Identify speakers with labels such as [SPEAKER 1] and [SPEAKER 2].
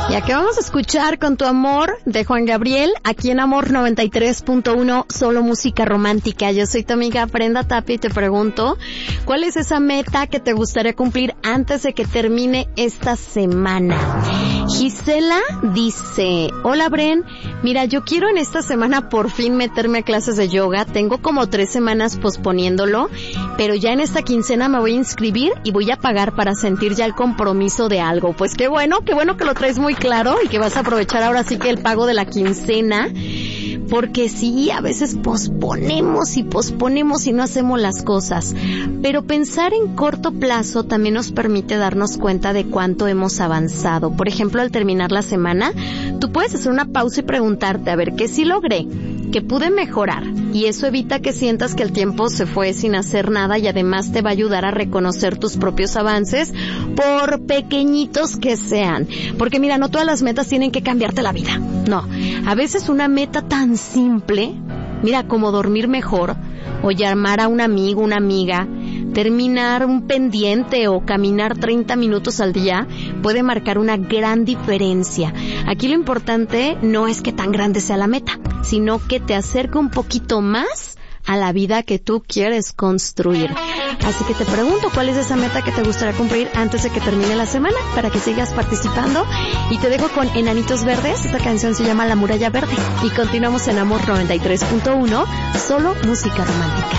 [SPEAKER 1] Ya que vamos a escuchar Con tu amor de Juan Gabriel, aquí en Amor 93.1, solo música romántica. Yo soy tu amiga Brenda Tapia y te pregunto, ¿cuál es esa meta que te gustaría cumplir antes de que termine esta semana? Gisela dice, hola Bren, mira, yo quiero en esta semana por fin meterme a clases de yoga. Tengo como 3 semanas posponiéndolo, pero ya en esta quincena me voy a inscribir y voy a pagar para sentir ya el compromiso de algo. Pues qué bueno que lo traes muy claro y que vas a aprovechar ahora sí que el pago de la quincena, porque sí, a veces posponemos y no hacemos las cosas, pero pensar en corto plazo también nos permite darnos cuenta de cuánto hemos avanzado. Por ejemplo, al terminar la semana, tú puedes hacer una pausa y preguntarte, a ver, ¿qué sí logré? ¿Qué pude mejorar? Y eso evita que sientas que el tiempo se fue sin hacer nada y además te va a ayudar a reconocer tus propios avances, por pequeñitos que sean. Porque mira, no todas las metas tienen que cambiarte la vida. No, a veces una meta tan simple, mira, como dormir mejor, o llamar a un amigo, una amiga, terminar un pendiente o caminar 30 minutos al día, puede marcar una gran diferencia. Aquí lo importante no es que tan grande sea la meta, sino que te acerque un poquito más a la vida que tú quieres construir. Así que te pregunto, ¿cuál es esa meta que te gustaría cumplir antes de que termine la semana? Para que sigas participando. Y te dejo con Enanitos Verdes. Esta canción se llama La Muralla Verde. Y continuamos en Amor 93.1, solo música romántica.